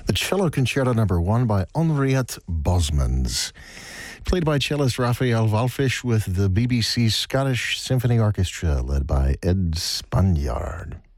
The Cello Concerto No. 1 by Henriette Bosmans. Played by cellist Raphael Wallfisch with the BBC's Scottish Symphony Orchestra, led by Ed Spaniard.